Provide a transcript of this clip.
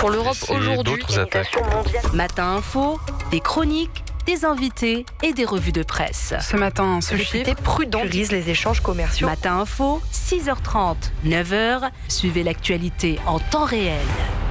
Pour l'Europe aujourd'hui, d'autres attaques. Matin Info, des chroniques, des invités et des revues de presse. Ce matin, ce député chiffre prudent priorise les échanges commerciaux. Matin Info, 6h30, 9h, suivez l'actualité en temps réel.